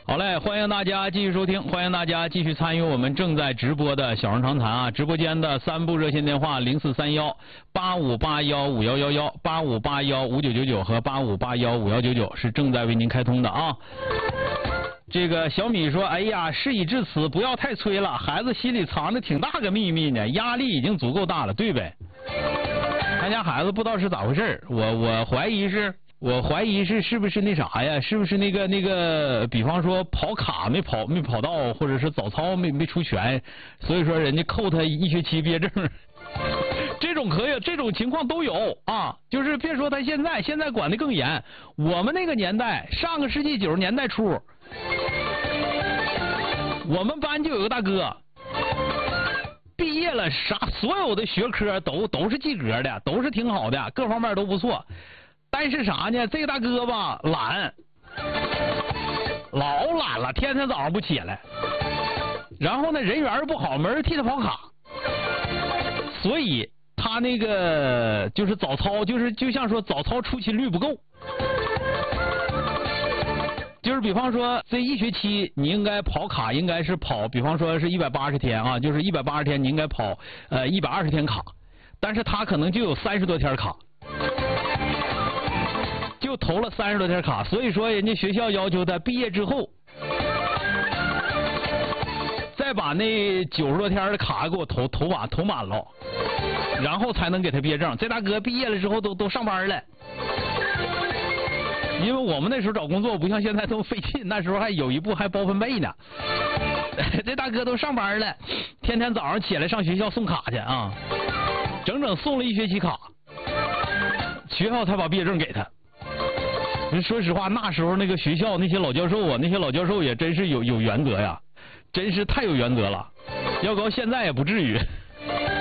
好嘞，欢迎大家继续收听，欢迎大家继续参与我们正在直播的小人长谈啊！直播间的3部热线电话：0431-8581-5111、8581-5999和8581-5199是正在为您开通的啊。这个小米说：“哎呀，事已至此，不要太催了，孩子心里藏着挺大个秘密呢，压力已经足够大了，对呗？”他家孩子不知道是咋回事，我怀疑是不是那啥呀？是不是那个，比方说跑卡没跑到，或者是早操没出全，所以说人家扣他1学期毕业证。这种情况都有啊，就是别说他现在管得更严。我们那个年代，上个世纪90年代初，我们班就有个大哥，毕业了所有的学科都是及格的，都是挺好的，各方面都不错。但是啥呢？这个大哥吧，懒，老懒了，天天早上不起来。然后呢，人缘不好，没人替他跑卡，所以他那个就是早操，就像说早操出勤率不够。就是比方说这1学期你应该跑卡，应该是跑，比方说是180天啊，就是180天你应该跑120天卡，但是他可能就有30多天卡。就投了30多天卡，所以说人家学校要求他毕业之后，再把那90多天的卡给我投满了，然后才能给他毕业证。这大哥毕业了之后都上班了，因为我们那时候找工作不像现在这么费劲，那时候还有一步还包分贝呢。这大哥都上班了，天天早上起来上学校送卡去啊，整送了1学期卡，学校才把毕业证给他。说实话，那时候那个学校那些老教授啊，那些老教授也真是有原则呀，真是太有原则了，要搁现在也不至于。